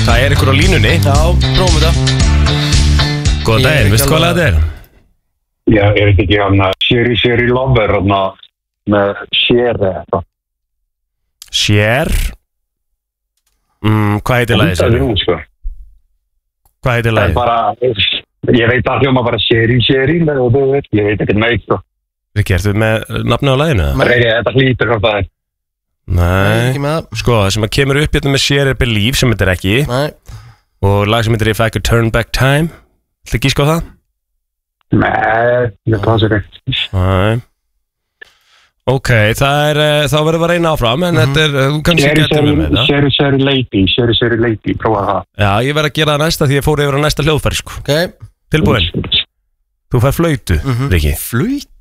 Það ykkur á línunni. Já, prófum þetta. Góðan daginn, veistu hvað lag þetta er? Já, þetta ekki hann Sherry Lover með Cher eitthvað. Cher? Hvað heitir lagið sér? Sko. Hvað heitir lagið? Ég veit að hljóma bara Sherry, ég veit ekki neitt sko. Rikki, ertu með nafni á laginu? Þetta hlýtur hvað það er. Nei, sko, það sem að kemur upp hérna með Cher er Believe sem þetta er ekki. Nei. Og lag sem þetta er If I Could Turn Back Time. Ætla ekki sko það? Nei, ég passa ekki. Nei. Ok, þá verður við að reyna áfram, en þetta er, þú kannski getur við með það. Sherry Lady, prófa það. Já, ég verð að gera það næsta því ég fór yfir á næsta hljóðfæri, sko. Ok. Tilbúin. Þú fær flautu, Rikki. Flautu?